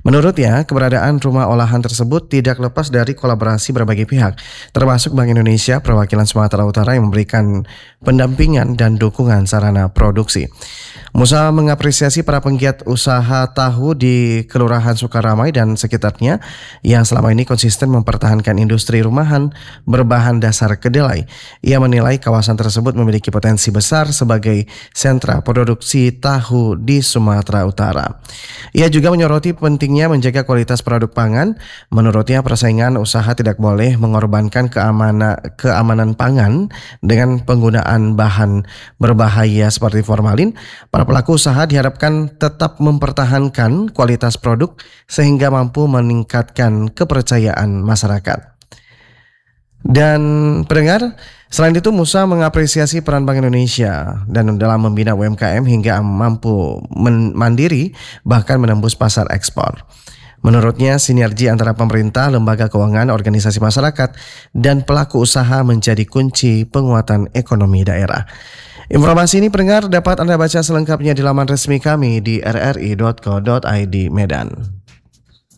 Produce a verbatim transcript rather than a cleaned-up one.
Menurutnya, keberadaan rumah olahan tersebut tidak lepas dari kolaborasi berbagai pihak, termasuk Bank Indonesia, perwakilan Sumatera Utara yang memberikan pendampingan dan dukungan sarana produksi. Musa mengapresiasi para penggiat usaha tahu di Kelurahan Sukaramai dan sekitarnya yang selama ini konsisten mempertahankan industri rumahan berbahan dasar kedelai. Ia menilai kawasan tersebut memiliki potensi besar sebagai sentra produksi tahu di Sumatera Utara. Ia juga menyoroti pentingnya menjaga kualitas produk pangan. Menurutnya persaingan usaha tidak boleh mengorbankan keamanan, keamanan pangan dengan penggunaan bahan berbahaya seperti formalin. Para pelaku usaha diharapkan tetap mempertahankan kualitas produk sehingga mampu meningkatkan kepercayaan masyarakat. Dan pendengar, selain itu Musa mengapresiasi peran Bank Indonesia dan dalam membina U M K M hingga mampu mandiri bahkan menembus pasar ekspor. Menurutnya sinergi antara pemerintah, lembaga keuangan, organisasi masyarakat, dan pelaku usaha menjadi kunci penguatan ekonomi daerah. Informasi ini pendengar dapat Anda baca selengkapnya di laman resmi kami di r r i dot co dot i d Medan.